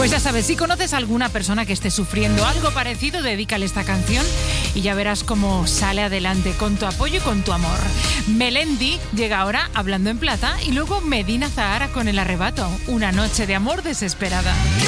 Pues ya sabes, si conoces a alguna persona que esté sufriendo algo parecido, dedícale esta canción y ya verás cómo sale adelante con tu apoyo y con tu amor. Melendi llega ahora Hablando en Plata y luego Medina Zahara con El Arrebato, una noche de amor desesperada.